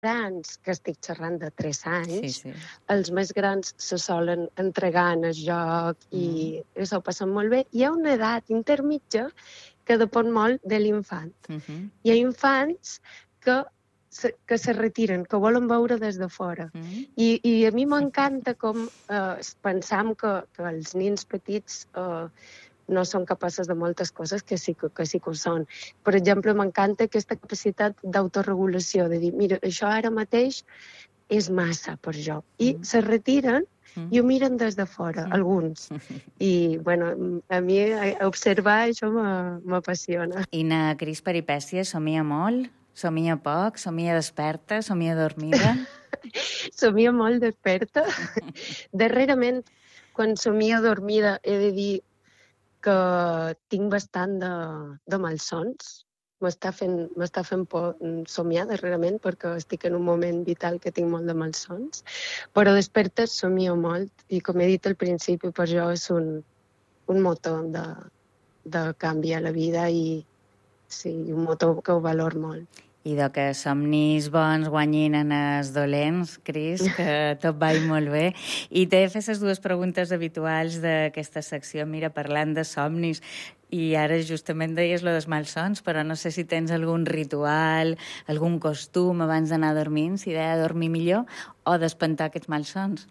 grans, que estic xerrant de 3 anys, Sí. els més grans se solen entregar en el joc i s'ho passen molt bé. Hi ha una edat intermitja que depèn molt de l'infant. Hi ha infants que se retiren, que volen veure des de fora. I a mi m'encanta com pensam que els nens petits no són capaces de moltes coses, que sí que ho són. Per exemple, m'encanta aquesta capacitat d'autoregulació, de dir, mira, això ara mateix és massa per jo. I se retiren i ho miren des de fora, alguns. I, bueno, a mi observar això m'apassiona. I na Cris Peripècia somia molt? Somia poc? Somia desperta? Somia dormida? Somia molt desperta. Darrerament, quan somia dormida, he de dir que tinc bastant de malsons. M'està fent por somiar darrerament perquè estic en un moment vital que tinc molt de malsons. Però desperta somio molt i, com he dit al principi, per jo és un motor de canvi a la vida i sí, un motor que ho valor molt. I que somnis bons guanyin en els dolents, Cris, que tot va molt bé. I t'he fet les dues preguntes habituals d'aquesta secció, mira, parlant de somnis, i ara justament deies lo dels malsons, però no sé si tens algun ritual, algun costum abans d'anar a dormir, si de dormir millor o d'espantar aquests malsons.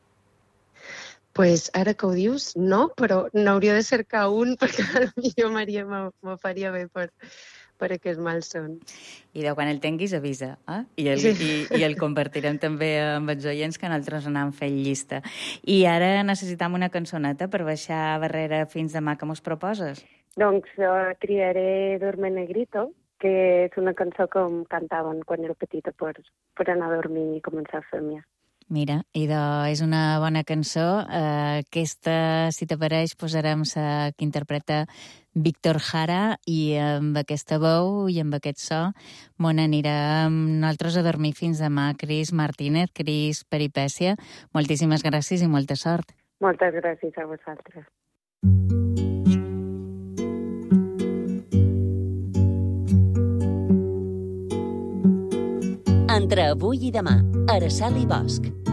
Pues ara que ho dius, no, però n'hauria de cercar un perquè potser me faria bé per aquests malsons. I quan el tinguis avisa, I el compartirem també amb els oients que nosaltres anem fent llista. I ara necessitam una cançoneta per baixar barrera fins demà, que mos proposes? Doncs triaré Duerme Negrito, que és una cançó que em cantaven quan era petita per anar a dormir i començar a somiar. Mira, és una bona cançó. Aquesta, si t'apareix, posarem la que interpreta Víctor Jara i amb aquesta veu i amb aquest so m'on anirem nosaltres a dormir fins demà. Cris Martínez, Cris Peripècia, moltíssimes gràcies i molta sort. Moltes gràcies a vosaltres. Entre avui i demà, Araceli Bosch.